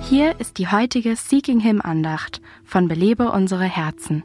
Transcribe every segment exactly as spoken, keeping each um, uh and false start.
Hier ist die heutige Seeking Him Andacht von Belebe unsere Herzen.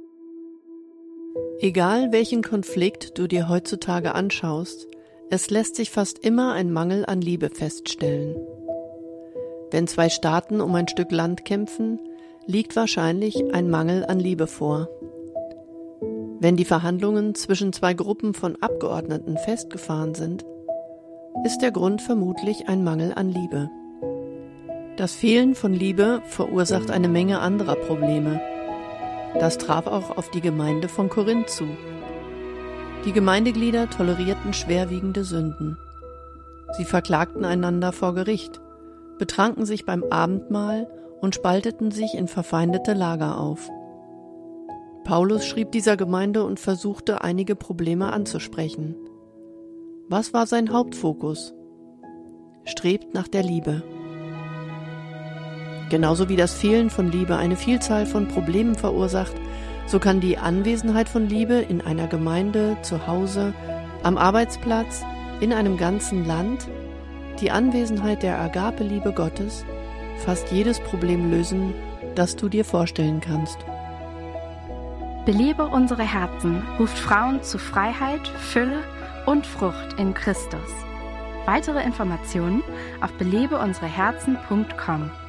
Egal welchen Konflikt du dir heutzutage anschaust, es lässt sich fast immer ein Mangel an Liebe feststellen. Wenn zwei Staaten um ein Stück Land kämpfen, liegt wahrscheinlich ein Mangel an Liebe vor. Wenn die Verhandlungen zwischen zwei Gruppen von Abgeordneten festgefahren sind, ist der Grund vermutlich ein Mangel an Liebe. Das Fehlen von Liebe verursacht eine Menge anderer Probleme. Das traf auch auf die Gemeinde von Korinth zu. Die Gemeindeglieder tolerierten schwerwiegende Sünden. Sie verklagten einander vor Gericht, betranken sich beim Abendmahl und spalteten sich in verfeindete Lager auf. Paulus schrieb dieser Gemeinde und versuchte, einige Probleme anzusprechen. Was war sein Hauptfokus? Strebt nach der Liebe. Genauso wie das Fehlen von Liebe eine Vielzahl von Problemen verursacht, so kann die Anwesenheit von Liebe in einer Gemeinde, zu Hause, am Arbeitsplatz, in einem ganzen Land, die Anwesenheit der Agape-Liebe Gottes, fast jedes Problem lösen, das du dir vorstellen kannst. Belebe unsere Herzen ruft Frauen zu Freiheit, Fülle und Frucht in Christus. Weitere Informationen auf belebe unsere herzen punkt com.